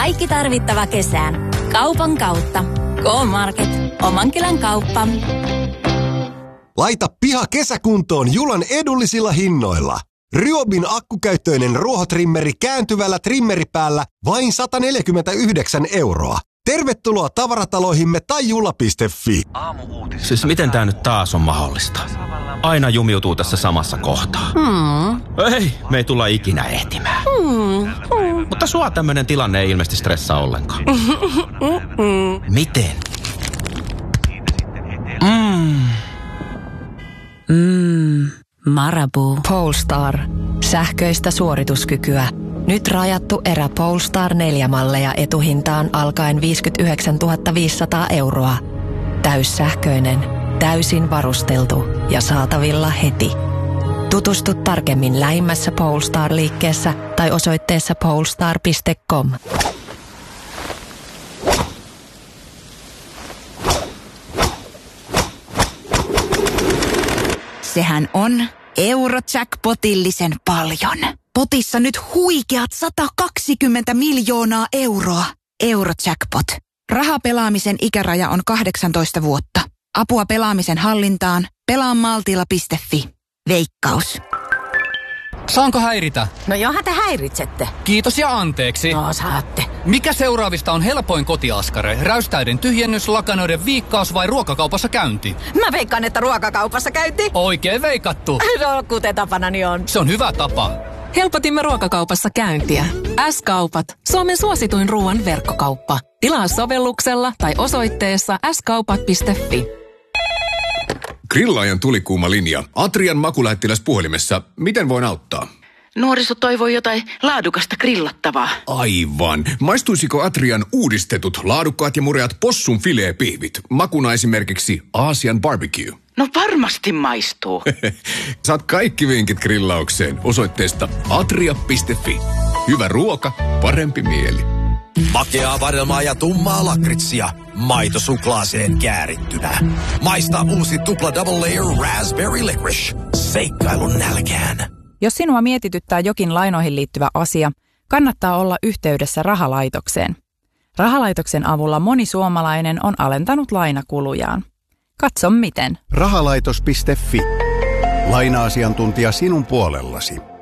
Kaikki tarvittava kesään. Kaupan kautta. K-Market. Oman kylän kauppa. Laita piha kesäkuntoon Julan edullisilla hinnoilla. Ryobin akkukäyttöinen ruohotrimmeri kääntyvällä trimmeripäällä vain 149 €. Tervetuloa tavarataloihimme tai jula.fi. Siis miten tää nyt taas on mahdollista? Aina jumiutuu tässä samassa kohtaa. Ei, me ei tulla ikinä ehtimään. Mutta sua tämmönen tilanne ei ilmeisesti stressaa ollenkaan. Miten? Marabu. Polestar. Sähköistä suorituskykyä. Nyt rajattu erä Polestar 4-malleja etuhintaan alkaen 59 500 €. Täyssähköinen, täysin varusteltu ja saatavilla heti. Tutustu tarkemmin lähimmässä Polestar-liikkeessä tai osoitteessa polestar.com. Sehän on Eurojackpotillisen paljon. Potissa nyt huikeat 120 miljoonaa €. Eurojackpot. Rahapelaamisen ikäraja on 18 vuotta. Apua pelaamisen hallintaan. Pelaa maltilla.fi. Veikkaus. Saanko häiritä? No johan te häiritsette. Kiitos ja anteeksi. No saatte. Mikä seuraavista on helpoin kotiaskare? Räystäiden tyhjennys, lakanoiden viikkaus vai ruokakaupassa käynti? Mä veikkaan, että ruokakaupassa käynti. Oikein veikattu. No kuten tapanani on. Se on hyvä tapa. Helpotimme ruokakaupassa käyntiä. S-kaupat. Suomen suosituin ruoan verkkokauppa. Tilaa sovelluksella tai osoitteessa skaupat.fi. Grillaajan tulikuuma linja. Atrian makulähettiläs puhelimessa. Miten voin auttaa? Nuoriso toivoo jotain laadukasta grillattavaa. Aivan. Maistuisiko Atrian uudistetut, laadukkaat ja mureat possun fileepihvit? Makuna esimerkiksi Aasian barbecue. No varmasti maistuu. Saat kaikki vinkit grillaukseen osoitteesta atria.fi. Hyvä ruoka, parempi mieli. Makeaa vadelmaa ja tummaa lakritsia. Maito suklaaseen käärittynä. Maista uusi tupla double layer raspberry licorice. Seikkailun nälkään. Jos sinua mietityttää jokin lainoihin liittyvä asia, kannattaa olla yhteydessä rahalaitokseen. Rahalaitoksen avulla moni suomalainen on alentanut lainakulujaan. Katso miten. Rahalaitos.fi. Laina-asiantuntija sinun puolellasi.